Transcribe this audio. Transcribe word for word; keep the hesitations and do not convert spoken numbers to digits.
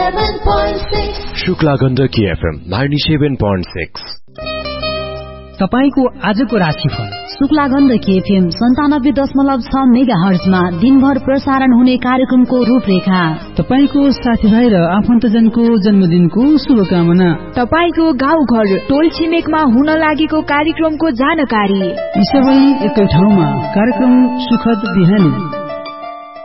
ninety-seven point six. Shukla Gandaki FM ninety-seven point six. तपाईको आजको राशिफल। शुक्ला गण्डकी एफएम सन्तानब्बे दशमलव छ मेगा हर्जमा दिनभर प्रसारण हुने कार्यक्रमको रूपरेखा। तपाईको साथीभाइ र आफन्तजनको जन्मदिनको शुभकामना। तपाईको गाउँ घर टोल छिमेकमा हुन लागेको कार्यक्रमको जानकारी। यी सबै एकै ठाउँमा कार्यक्रम सुखद बिहानी।